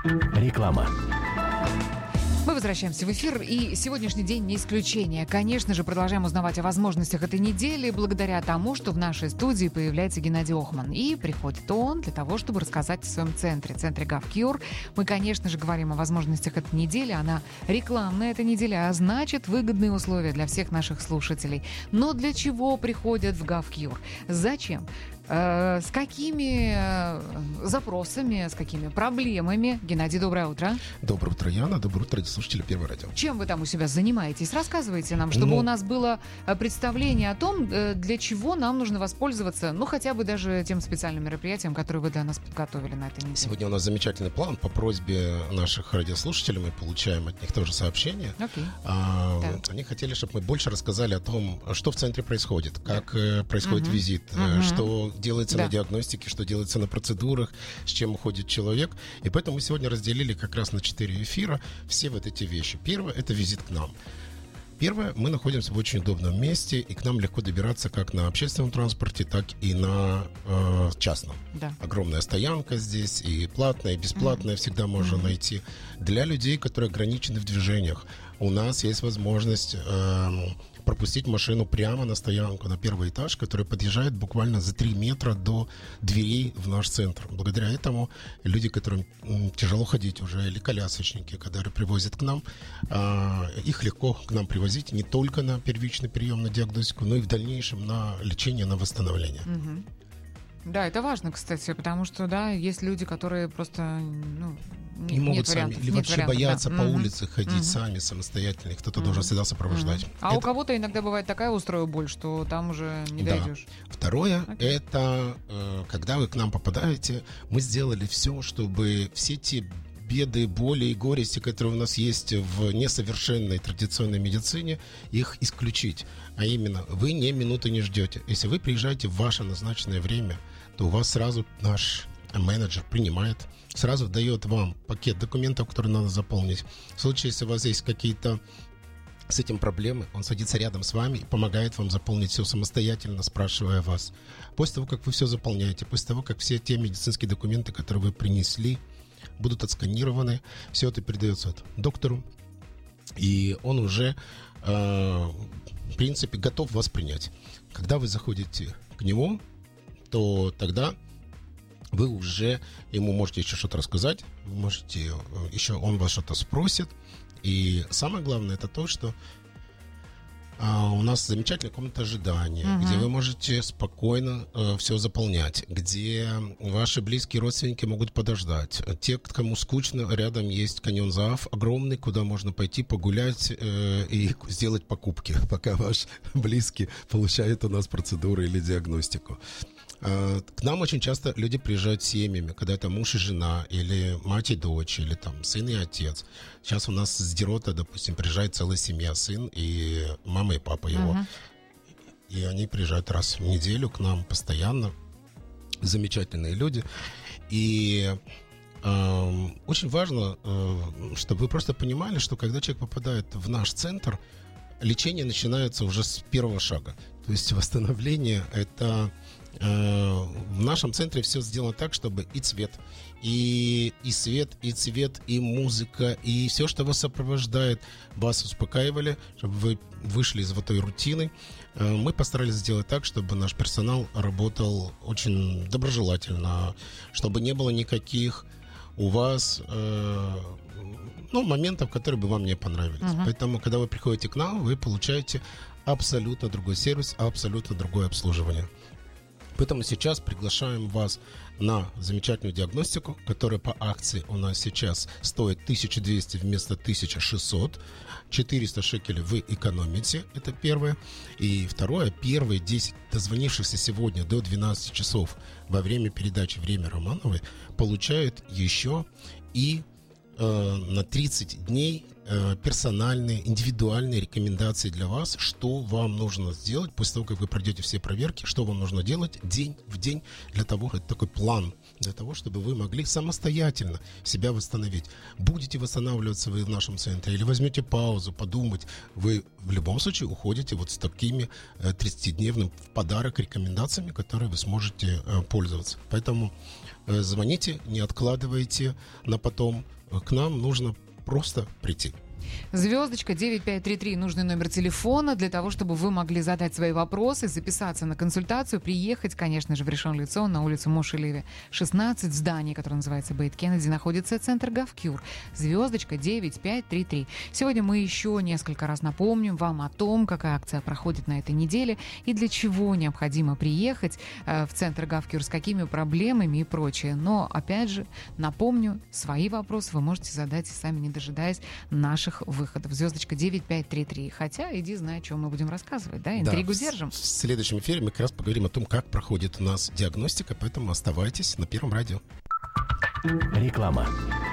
Реклама. Мы возвращаемся в эфир, и сегодняшний день не исключение. Конечно же, продолжаем узнавать о возможностях этой недели благодаря тому, что в нашей студии появляется Геннадий Охман. И приходит он для того, чтобы рассказать о своем центре GovCure. Мы, конечно же, говорим о возможностях этой недели. Она рекламная эта неделя, а значит, выгодные условия для всех наших слушателей. Но для чего приходят в GovCure? Зачем? С какими запросами, с какими проблемами? Геннадий, доброе утро. Доброе утро, Яна. Доброе утро, слушатели Первого радио. Чем вы там у себя занимаетесь? Рассказывайте нам, чтобы у нас было представление о том, для чего нам нужно воспользоваться, хотя бы даже тем специальным мероприятием, которое вы для нас подготовили на этой неделе. Сегодня у нас замечательный план. По просьбе наших радиослушателей мы получаем от них тоже сообщения. Они хотели, чтобы мы больше рассказали о том, что в центре происходит, как происходит визит, что делается на диагностике, что делается на процедурах, с чем уходит человек. И поэтому мы сегодня разделили как раз на 4 эфира все вот эти вещи. Первое — это визит к нам. Первое, мы находимся в очень удобном месте, и к нам легко добираться как на общественном транспорте, так и на частном. Да. Огромная стоянка здесь, и платная, и бесплатная всегда можно найти. Для людей, которые ограничены в движениях, у нас есть возможность пропустить машину прямо на стоянку, на первый этаж, который подъезжает буквально за 3 метра до дверей в наш центр. Благодаря этому люди, которым тяжело ходить уже, или колясочники, которые привозят к нам, их легко к нам привозить не только на первичный прием, на диагностику, но и в дальнейшем на лечение, на восстановление. Да, это важно, кстати, потому что, есть люди, которые просто, не могут сами, или вообще боятся по улице ходить сами, самостоятельно, их кто-то должен всегда сопровождать. У кого-то иногда бывает такая острая боль, что там уже не дойдешь. Второе, это когда вы к нам попадаете, мы сделали все, чтобы все те беды, боли и горести, которые у нас есть в несовершенной традиционной медицине, их исключить. А именно, вы ни минуты не ждете. Если вы приезжаете в ваше назначенное время, то у вас сразу наш менеджер принимает, сразу дает вам пакет документов, которые надо заполнить. В случае, если у вас есть какие-то с этим проблемы, он садится рядом с вами и помогает вам заполнить все самостоятельно, спрашивая вас. После того, как вы все заполняете, после того, как все те медицинские документы, которые вы принесли, будут отсканированы, все это передается доктору, и он уже, в принципе, готов вас принять. Когда вы заходите к нему, то тогда вы уже ему можете еще что-то рассказать, можете еще, он вас что-то спросит. И самое главное, это то, что у нас замечательная комната ожидания, где вы можете спокойно все заполнять, где ваши близкие родственники могут подождать. Те, кому скучно, рядом есть каньон Заав огромный, куда можно пойти погулять и сделать покупки, пока ваш близкий получает у нас процедуры или диагностику. К нам очень часто люди приезжают с семьями, когда это муж и жена, или мать и дочь, или там сын и отец. Сейчас у нас с Дерота, допустим, приезжает целая семья, сын и мама и папа его. И они приезжают раз в неделю к нам постоянно. Замечательные люди. И очень важно, чтобы вы просто понимали, что когда человек попадает в наш центр, лечение начинается уже с первого шага. То есть восстановление — это... В нашем центре все сделано так, чтобы и цвет, и свет, и цвет, и музыка, и все, что вас сопровождает, вас успокаивали, чтобы вы вышли из вот той рутины. Мы постарались сделать так, чтобы наш персонал работал очень доброжелательно, чтобы не было никаких у вас моментов, которые бы вам не понравились. Поэтому, когда вы приходите к нам, вы получаете абсолютно другой сервис, абсолютно другое обслуживание. Поэтому сейчас приглашаем вас на замечательную диагностику, которая по акции у нас сейчас стоит 1200 вместо 1600. 400 шекелей вы экономите, это первое. И второе, первые 10 дозвонившихся сегодня до 12 часов во время передачи «Время Романовой» получают еще и на 30 дней персональные, индивидуальные рекомендации для вас, что вам нужно сделать после того, как вы пройдете все проверки, что вам нужно делать день в день для того, это такой план, для того, чтобы вы могли самостоятельно себя восстановить. Будете восстанавливаться вы в нашем центре или возьмете паузу, подумать, вы в любом случае уходите вот с такими 30-дневным в подарок рекомендациями, которые вы сможете пользоваться. Поэтому звоните, не откладывайте на потом. К нам нужно просто прийти. Звездочка 9533, нужный номер телефона для того, чтобы вы могли задать свои вопросы, записаться на консультацию, приехать, конечно же, в Ришон-Ле-Цион на улицу Моше-Леви, 16, в здании, которое называется Бейт Кеннеди, находится центр Гавкюр. Звездочка 9533. Сегодня мы еще несколько раз напомним вам о том, какая акция проходит на этой неделе и для чего необходимо приехать в центр Гавкюр, с какими проблемами и прочее. Но, опять же, напомню, свои вопросы вы можете задать сами, не дожидаясь наших выходов. Звездочка 9533. Хотя, иди знай, о чем мы будем рассказывать, да? Интригу держим. В следующем эфире мы как раз поговорим о том, как проходит у нас диагностика, поэтому оставайтесь на Первом радио. Реклама.